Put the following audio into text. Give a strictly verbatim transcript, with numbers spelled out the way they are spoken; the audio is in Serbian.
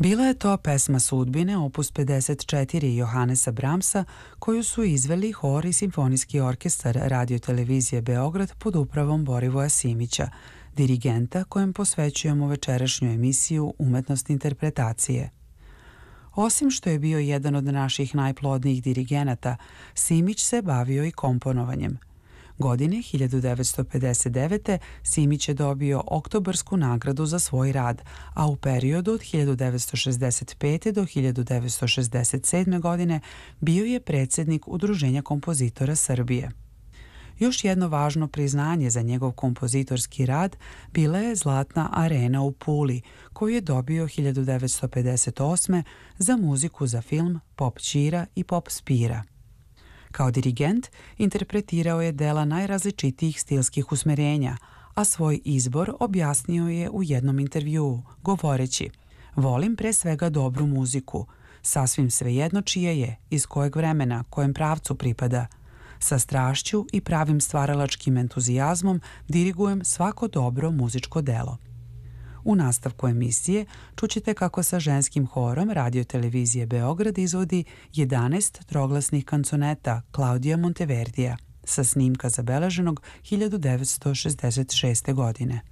Bila je to pesma Sudbine, opus pedeset četiri Johanesa Brahmsa, koju su izveli hor i simfonijski orkestar Radio-televizije Beograd pod upravom Borivoja Simića, dirigenta kojem posvećujemo večerašnju emisiju Umetnost interpretacije. Osim što je bio jedan od naših najplodnijih dirigenata, Simić se bavio i komponovanjem. Godine hiljadu devetsto pedeset devete. Simić je dobio Oktobarsku nagradu za svoj rad, a u periodu od hiljadu devetsto šezdeset pete. do hiljadu devetsto šezdeset sedme. godine bio je predsjednik Udruženja kompozitora Srbije. Još jedno važno priznanje za njegov kompozitorski rad bila je Zlatna arena u Puli, koju je dobio hiljadu devetsto pedeset osme. za muziku za film Pop Ćira i Pop Spira. Kao dirigent interpretirao je dela najrazličitijih stilskih usmerenja, a svoj izbor objasnio je u jednom intervjuu, govoreći: "Volim pre svega dobru muziku, sasvim svejedno čije je, iz kojeg vremena, kojem pravcu pripada. Sa strašću i pravim stvaralačkim entuzijazmom dirigujem svako dobro muzičko delo." U nastavku emisije čućete kako sa ženskim horom Radio-televizije Beograd izvodi jedanaest troglasnih kanconeta Klaudija Monteverdija sa snimka zabeleženog hiljadu devetsto šezdeset šeste. godine.